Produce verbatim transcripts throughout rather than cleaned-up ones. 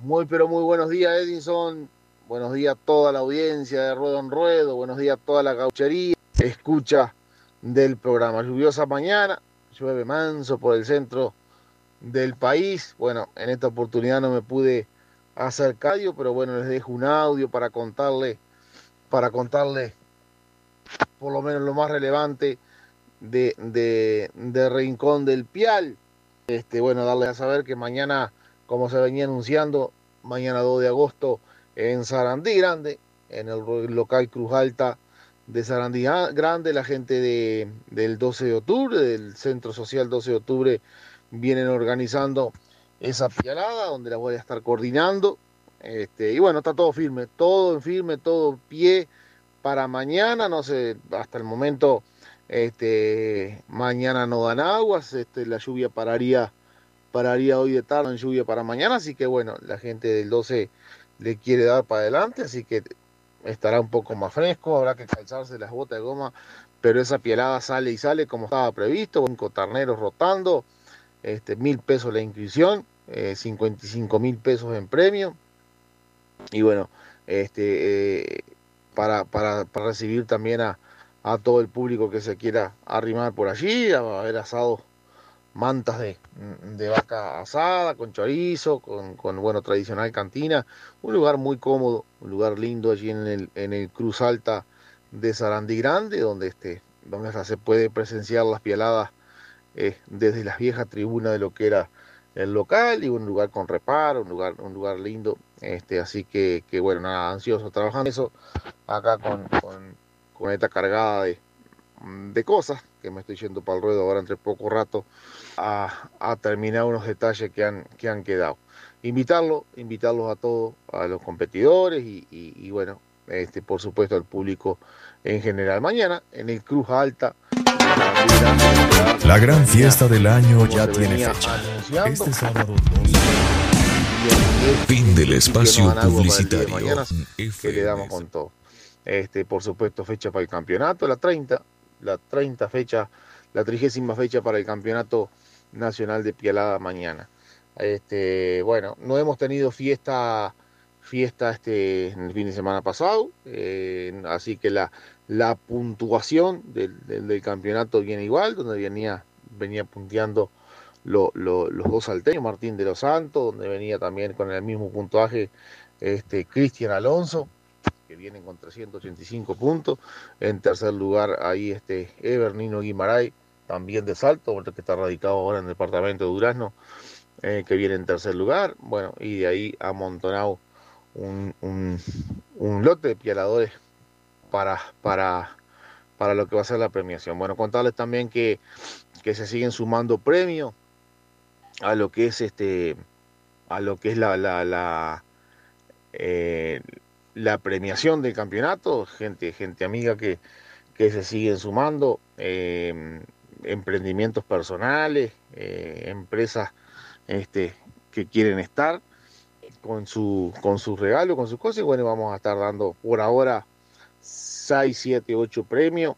Muy, pero muy buenos días, Edinson. Buenos días a toda la audiencia de Ruedo en Ruedo. Buenos días a toda la gauchería. Escucha del programa. Lluviosa mañana, llueve manso por el centro del país. Bueno, en esta oportunidad no me pude acercar, pero bueno, les dejo un audio para contarle, para contarle por lo menos lo más relevante de, de, de Rincón del Pial. Este, bueno, darle a saber que mañana, como se venía anunciando, mañana dos de agosto en Sarandí Grande, en el local Cruz Alta de Sarandí Grande, la gente de, del doce de octubre, del Centro Social doce de octubre, vienen organizando esa pialada donde la voy a estar coordinando. Este, y bueno, está todo firme, todo en firme, todo en pie para mañana, no sé, hasta el momento este, mañana no dan aguas, este, la lluvia pararía, pararía hoy de tarde en lluvia para mañana, así que bueno, la gente del doce le quiere dar para adelante, así que estará un poco más fresco, habrá que calzarse las botas de goma, pero esa pielada sale y sale como estaba previsto, cinco terneros rotando, este, mil pesos la inscripción, eh, cincuenta y cinco mil pesos en premio, y bueno, este, eh, para, para, para recibir también a, a todo el público que se quiera arrimar por allí, a ver asados, mantas de, de vaca asada, con chorizo, con, con, bueno, tradicional cantina, un lugar muy cómodo, un lugar lindo allí en el, en el Cruz Alta de Sarandí Grande, donde, este, donde hasta se puede presenciar las pialadas eh, desde las viejas tribunas de lo que era el local, y un lugar con reparo, un lugar, un lugar lindo, este, así que, que bueno, nada, ansioso trabajando eso, acá con, con, con esta cargada de, de cosas, que me estoy yendo para el ruedo ahora entre poco rato, a, a terminar unos detalles que han, que han quedado. Invitarlo, invitarlos a todos, a los competidores y, y, y bueno, este, por supuesto al público en general. Mañana en el Cruz Alta, la gran fiesta del año ya tiene fecha. Este sábado dos. Fin del espacio publicitario. Mañana, que le damos con todo. Este, por supuesto, fecha para el campeonato, la treinta, la treinta fecha, la trigésima fecha para el campeonato nacional de pialada mañana. Este, bueno, no hemos tenido fiesta, fiesta este el fin de semana pasado, eh, así que la, la puntuación del, del, del campeonato viene igual, donde venía, venía punteando lo, lo, los dos salteños, Martín de los Santos, donde venía también con el mismo puntaje este, Cristian Alonso, que vienen con trescientos ochenta y cinco puntos. En tercer lugar, ahí este Evernino Guimaray, también de Salto, porque está radicado ahora en el departamento de Durazno, eh, que viene en tercer lugar. Bueno, y de ahí amontonado un, un, un lote de pialadores para, para, para lo que va a ser la premiación. Bueno, contarles también que, que se siguen sumando premios a lo que es este a lo que es la la, la, eh, la premiación del campeonato, gente, gente amiga que, que se siguen sumando, eh, emprendimientos personales, eh, empresas este, que quieren estar con su con sus regalos, con sus cosas, y bueno, vamos a estar dando por ahora seis, siete, ocho premios,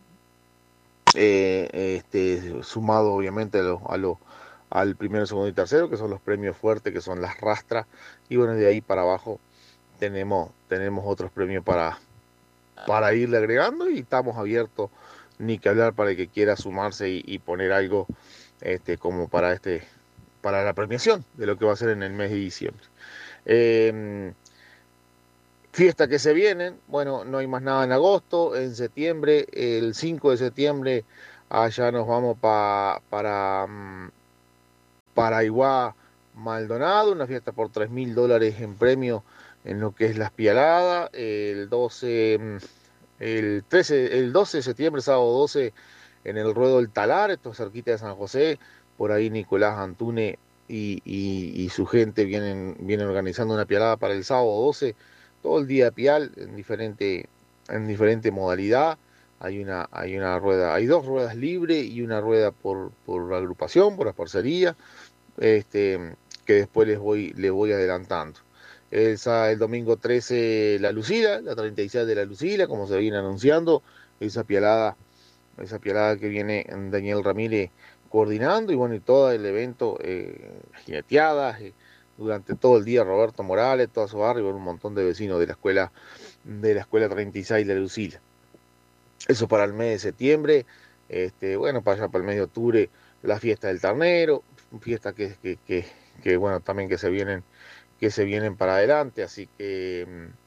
eh, este, sumado obviamente a los a los al primero, segundo y tercero, que son los premios fuertes, que son las rastras, y bueno, de ahí para abajo tenemos, tenemos otros premios para, para irle agregando, y estamos abiertos, ni que hablar, para el que quiera sumarse y, y poner algo este, como para, este, para la premiación de lo que va a ser en el mes de diciembre. Eh, Fiestas que se vienen, bueno, no hay más nada en agosto. En septiembre, el cinco de septiembre, allá nos vamos pa, para... Um, Paraiguá Maldonado, una fiesta por tres mil dólares en premio en lo que es la espialada. El doce, el trece, el doce de septiembre, sábado doce, en el Ruedo del Talar, esto es cerquita de San José. Por ahí Nicolás Antune y, y, y su gente vienen, vienen organizando una pialada para el sábado doce, todo el día de pial en diferente, en diferente modalidad. Hay una, hay una rueda, hay dos ruedas libres y una rueda por, por agrupación, por la parcería, este, que después les voy, les voy adelantando. El, el domingo trece, la Lucila, la treinta y seis de la Lucila, como se viene anunciando, esa pialada, esa pialada que viene Daniel Ramírez coordinando, y bueno, y todo el evento, eh, jineteadas, eh, durante todo el día Roberto Morales, toda su barrio, un montón de vecinos de la escuela, de la escuela treinta y seis de Lucila. Eso para el mes de septiembre. Este, bueno, para allá para el mes de octubre, la fiesta del ternero, fiesta que, que, que, que bueno, también que se vienen, que se vienen para adelante, así que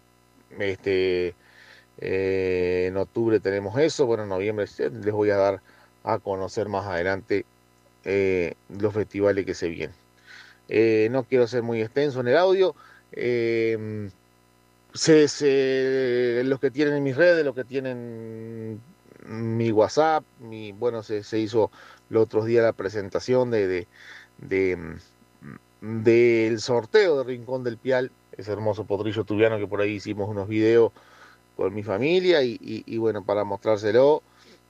este eh, en octubre tenemos eso, bueno, en noviembre les voy a dar a conocer más adelante eh, los festivales que se vienen. Eh, no quiero ser muy extenso en el audio. Eh, se, se, los que tienen mis redes, los que tienen mi WhatsApp, mi, bueno, se, se hizo los otros días la presentación de, de, de, de el sorteo de Rincón del Pial, ese hermoso potrillo tubiano que por ahí hicimos unos videos con mi familia y, y, y bueno, para mostrárselo.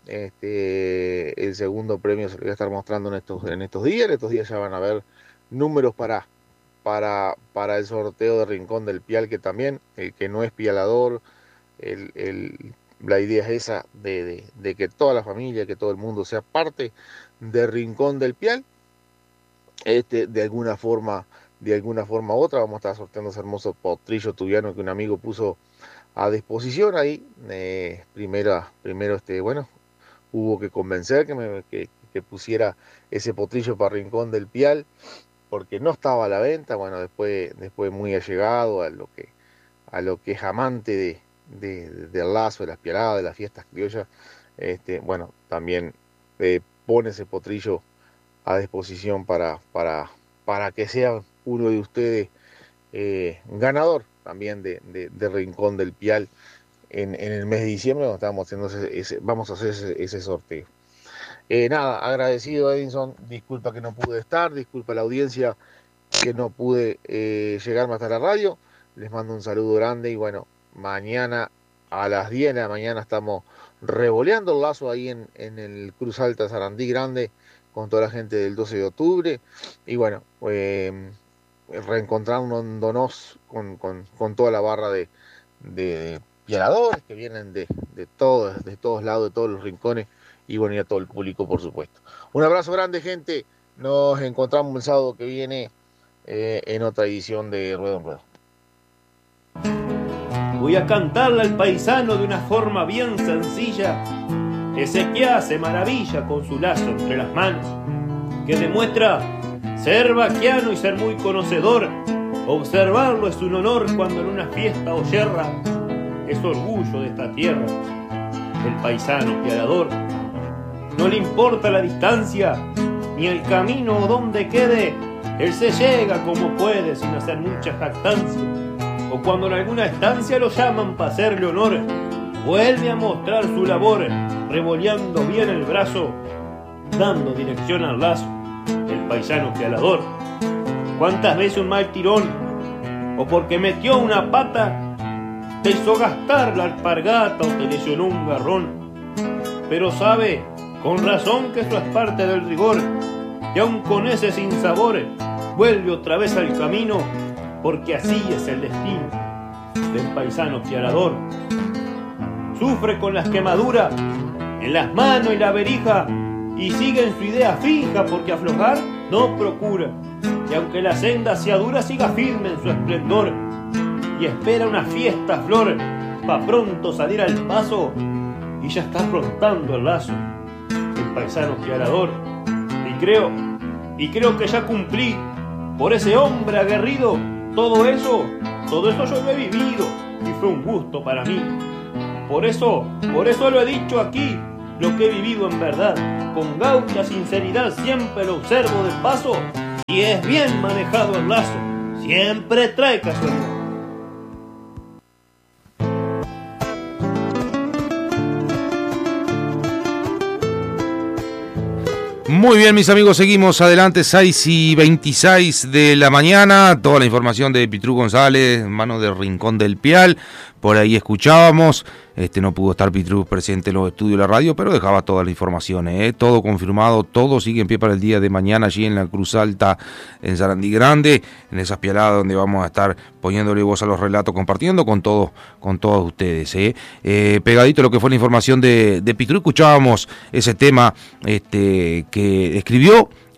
Este, el segundo premio se lo voy a estar mostrando en estos, en estos días. En estos días ya van a ver números para, para, para el sorteo de Rincón del Pial, que también, el que no es pialador, el, el, la idea es esa de, de, de que toda la familia, que todo el mundo sea parte de Rincón del Pial. Este, de alguna forma, de alguna forma u otra, vamos a estar sorteando ese hermoso potrillo tubiano que un amigo puso a disposición ahí. Eh, primero, primero este, bueno, hubo que convencer que, me, que, que pusiera ese potrillo para Rincón del Pial, porque no estaba a la venta. Bueno, después, después muy allegado a lo que, a lo que es amante de, de, de, del lazo, de las pialadas, de las fiestas criollas, este, bueno, también eh, pone ese potrillo a disposición para, para, para que sea uno de ustedes eh, ganador también de, de, de Rincón del Pial en, en el mes de diciembre, cuando estamos haciendo ese, ese, vamos a hacer ese, ese sorteo. Eh, nada, agradecido, Edinson, disculpa que no pude estar, disculpa a la audiencia que no pude eh, llegarme hasta la radio, les mando un saludo grande y bueno, mañana a las diez de la mañana estamos revoleando el lazo ahí en, en el Cruz Alta Sarandí Grande con toda la gente del doce de octubre y bueno, eh, reencontrándonos con, con, con toda la barra de, de pialadores que vienen de, de, todos, de todos lados, de todos los rincones y bueno, y a todo el público, por supuesto. Un abrazo grande, gente. Nos encontramos el sábado que viene eh, en otra edición de Ruedo en Ruedo. Voy a cantarle al paisano de una forma bien sencilla, ese que hace maravilla con su lazo entre las manos, que demuestra ser vaquiano y ser muy conocedor. Observarlo es un honor cuando en una fiesta o yerra es orgullo de esta tierra. El paisano pialador no le importa la distancia ni el camino o donde quede, él se llega como puede sin hacer mucha jactancia. O cuando en alguna estancia lo llaman para hacerle honor, vuelve a mostrar su labor, revoleando bien el brazo, dando dirección al lazo. El paisano pialador, cuántas veces un mal tirón o porque metió una pata te hizo gastar la alpargata o te lesionó un garrón, pero sabe con razón que eso es parte del rigor, y aun con ese sinsabor vuelve otra vez al camino, porque así es el destino del paisano pialador. Sufre con las quemaduras en las manos y la verija y sigue en su idea fija, porque aflojar no procura, y aunque la senda sea dura siga firme en su esplendor y espera una fiesta flor pa' pronto salir al paso y ya está afrontando el lazo. El paisano pialador, y creo, y creo que ya cumplí por ese hombre aguerrido. Todo eso, todo eso yo lo he vivido y fue un gusto para mí. Por eso, por eso lo he dicho aquí, lo que he vivido en verdad, con gaucha sinceridad siempre lo observo de paso, y es bien manejado el lazo, siempre trae casualidad. Muy bien, mis amigos, seguimos adelante, seis y veintiséis de la mañana, toda la información de Pitrú González, mano de Rincón del Pial, por ahí escuchábamos, este no pudo estar Pitrú presente en los estudios de la radio, pero dejaba todas las informaciones, ¿eh? Todo confirmado, todo sigue en pie para el día de mañana allí en la Cruz Alta, en Sarandí Grande, en esas pialadas donde vamos a estar poniéndole voz a los relatos, compartiendo con todos, con todos ustedes, ¿eh? Eh, pegadito a lo que fue la información de, de Pitrú, escuchábamos ese tema este, que escribió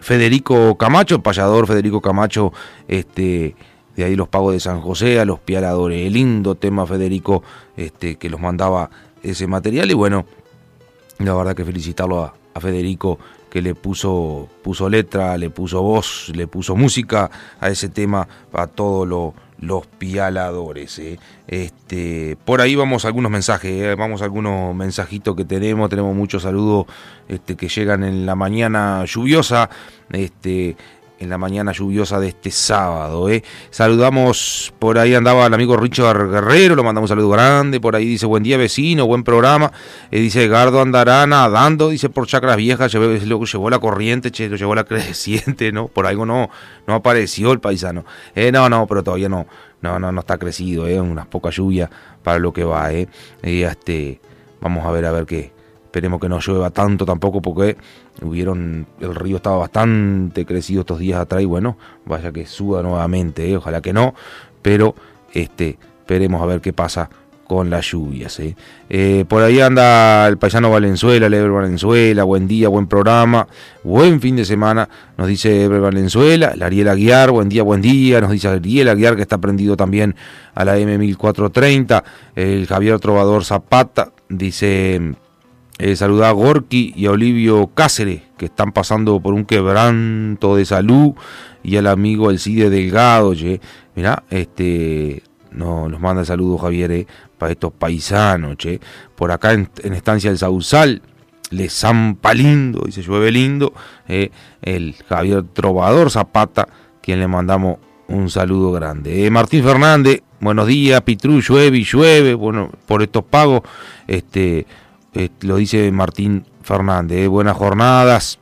Federico Camacho, el payador Federico Camacho, este, de ahí los Pagos de San José, a los pialadores. Lindo tema, Federico, este, que los mandaba ese material. Y bueno, la verdad que felicitarlo a, a Federico, que le puso, puso letra, le puso voz, le puso música a ese tema, a todos lo, los pialadores. ¿eh? Este, por ahí vamos a algunos mensajes, ¿eh? vamos a algunos mensajitos que tenemos, tenemos muchos saludos este, que llegan en la mañana lluviosa, este, en la mañana lluviosa de este sábado. ¿eh? Saludamos, por ahí andaba el amigo Richard Guerrero, lo mandamos un saludo grande. Por ahí dice, buen día vecino, buen programa. Eh, dice, Gardo andará nadando, dice, por Chacras Viejas, llevó, lo, llevó la corriente, che, lo llevó la creciente, ¿no? Por algo no, no apareció el paisano. Eh, no, no, pero todavía no, no, no, no está crecido, ¿eh? Unas pocas lluvias para lo que va, ¿eh? Y este, vamos a ver, a ver qué. Esperemos que no llueva tanto tampoco, porque hubieron, el río estaba bastante crecido estos días atrás y bueno, vaya que suba nuevamente, ¿eh? Ojalá que no, pero este, esperemos a ver qué pasa con las lluvias. ¿eh? Eh, por ahí anda el paisano Valenzuela, el Eber Valenzuela, buen día, buen programa, buen fin de semana, nos dice Eber Valenzuela. El Ariel Aguiar, buen día, buen día, nos dice Ariel Aguiar, que está prendido también a la M mil cuatrocientos treinta. El Javier Trovador Zapata dice... Eh, saluda a Gorky y a Olivio Cáceres, que están pasando por un quebranto de salud, y al amigo Elcide Delgado. Che. Mirá, este, no, nos manda saludos Javier, eh, para estos paisanos. Che. Por acá en, en Estancia del Sausal, le zampa lindo, dice, llueve lindo. Eh, el Javier Trovador Zapata, quien le mandamos un saludo grande. Eh, Martín Fernández, buenos días, Pitrú, llueve y llueve, bueno, por estos pagos, este... Eh, lo dice Martín Fernández, eh, buenas jornadas,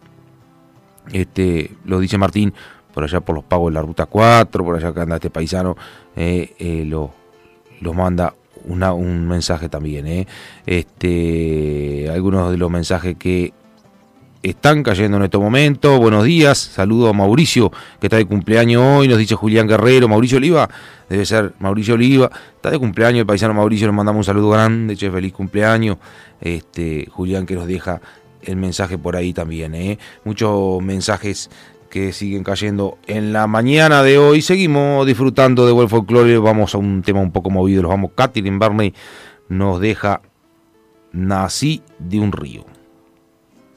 este, lo dice Martín, por allá por los pagos de la ruta cuatro, por allá que anda este paisano, eh, eh, lo, lo manda una, un mensaje también, eh. este, algunos de los mensajes que están cayendo en estos momentos. Buenos días, saludo a Mauricio, que está de cumpleaños hoy, nos dice Julián Guerrero. Mauricio Oliva, debe ser Mauricio Oliva, está de cumpleaños el paisano Mauricio, le mandamos un saludo grande, che, feliz cumpleaños. Este, Julián, que nos deja el mensaje por ahí también, ¿eh? Muchos mensajes que siguen cayendo en la mañana de hoy. Seguimos disfrutando de buen folclore, vamos a un tema un poco movido, los vamos. Catherine Barney nos deja Nací de un río.